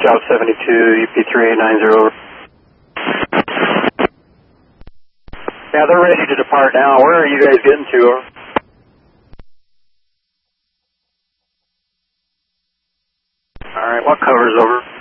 Job 72, UP3890, over. Yeah, they're ready to depart now. Where are you guys getting to? Over? All right, what cover's over?